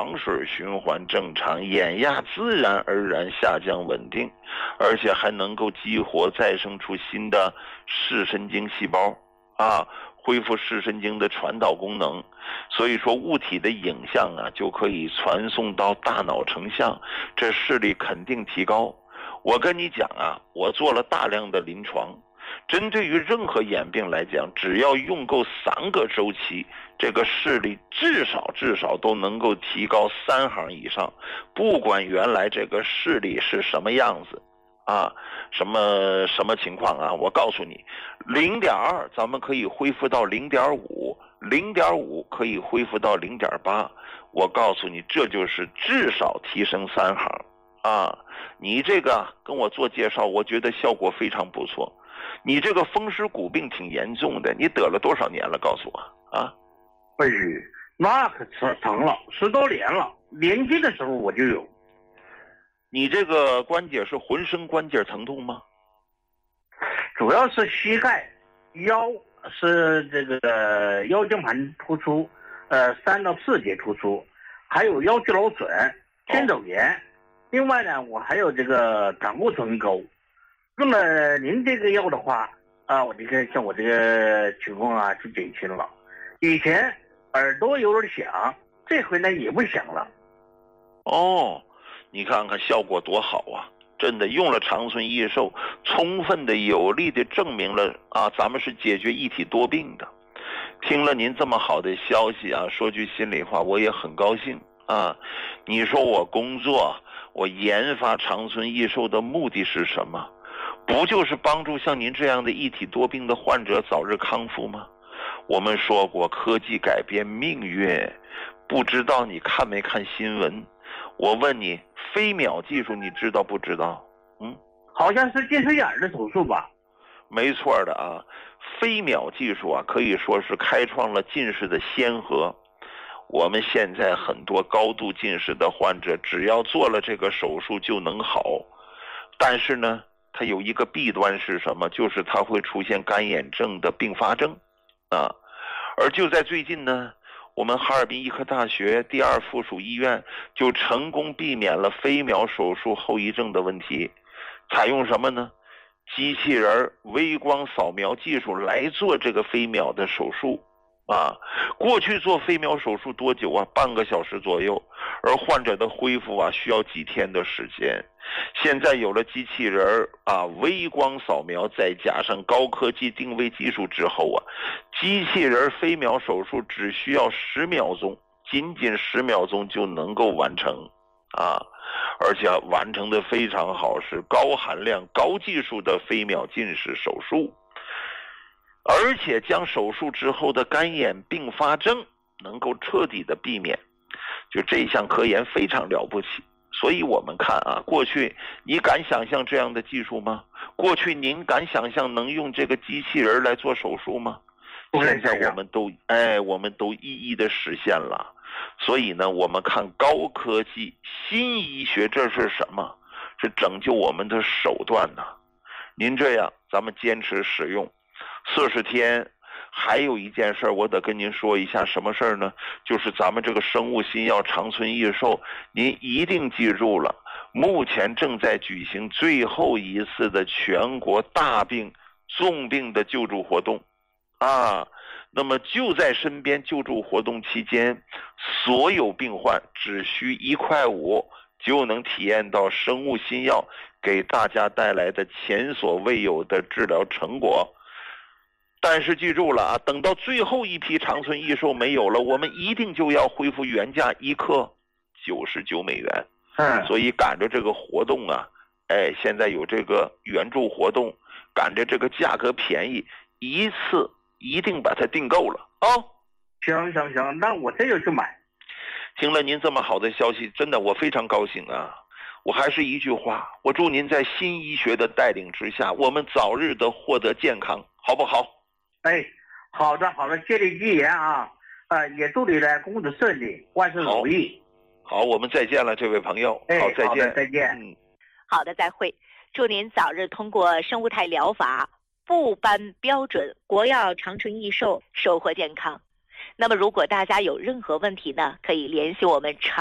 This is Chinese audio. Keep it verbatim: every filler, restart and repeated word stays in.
黄水循环正常，眼压自然而然下降稳定，而且还能够激活再生出新的视神经细胞啊，恢复视神经的传导功能。所以说物体的影像啊就可以传送到大脑成像，这视力肯定提高。我跟你讲啊，我做了大量的临床，针对于任何眼病来讲，只要用够三个周期，这个视力至少至少都能够提高三行以上。不管原来这个视力是什么样子啊，什么什么情况啊，我告诉你 零点二 咱们可以恢复到 零点五， 零点五 可以恢复到 零点八， 我告诉你这就是至少提升三行啊。你这个跟我做介绍，我觉得效果非常不错。你这个风湿骨病挺严重的，你得了多少年了？告诉我啊！ 哎呦，那可疼疼了，十多年了。年轻的时候我就有。 你这个关节是浑身关节疼痛吗？ 主要是膝盖、腰是这个腰间盘突出，呃，三到四节突出，还有腰肌劳损、肩周炎。哦、另外呢，我还有这个胆固醇高。那么您这个药的话啊，我这个像我这个情况啊就减轻了。以前耳朵有点响，这回呢也不响了。 哦，你看看效果多好啊！真的用了长春益寿，充分的有力的证明了啊，咱们是解决一体多病的。听了您这么好的消息啊，说句心里话，我也很高兴啊。你说我工作，我研发长春益寿的目的是什么？不就是帮助像您这样的一体多病的患者早日康复吗？我们说过科技改变命运，不知道你看没看新闻？我问你，飞秒技术你知道不知道？嗯， 好像是近视眼的手术吧？ 没错的啊，飞秒技术啊可以说是开创了近视的先河。我们现在很多高度近视的患者，只要做了这个手术就能好，但是呢它有一个弊端是什么？就是它会出现干眼症的并发症啊。而就在最近呢，我们哈尔滨医科大学第二附属医院就成功避免了飞秒手术后遗症的问题。采用什么呢？机器人微光扫描技术来做这个飞秒的手术啊。过去做飞秒手术多久啊？半个小时左右，而患者的恢复啊需要几天的时间。现在有了机器人啊，微光扫描再加上高科技定位技术之后啊，机器人飞秒手术只需要十秒钟，仅仅十秒钟就能够完成啊，而且完成的非常好，是高含量高技术的飞秒近视手术，而且将手术之后的干眼并发症能够彻底的避免，就这项科研非常了不起。所以我们看啊，过去你敢想象这样的技术吗？过去您敢想象能用这个机器人来做手术吗？现在我们都哎，我们都一一的实现了。所以呢，我们看高科技新医学，这是什么？是拯救我们的手段呢。您这样，咱们坚持使用四十天。还有一件事我得跟您说一下，什么事呢？就是咱们这个生物新药长春益寿，您一定记住了，目前正在举行最后一次的全国大病重病的救助活动啊。那么就在身边救助活动期间，所有病患只需一块五就能体验到生物新药给大家带来的前所未有的治疗成果。但是记住了啊，等到最后一批长春益寿没有了，我们一定就要恢复原价一克九十九美元。 嗯， 所以赶着这个活动啊，哎，现在有这个援助活动，赶着这个价格便宜，一次一定把它订购了啊！ 行行行，那我这就去买。 听了您这么好的消息，真的我非常高兴啊！我还是一句话，我祝您在新医学的带领之下，我们早日的获得健康，好不好？ 哎，好的好的，借力吉言啊！啊，也祝你呢工作顺利，万事如意。 好，好，我们再见了，这位朋友。 哎， 好，再见， 再见。 嗯， 好的，再会。祝您早日通过生物态疗法部颁标准国药长春益寿，收获健康。那么，如果大家有任何问题呢，可以联系我们长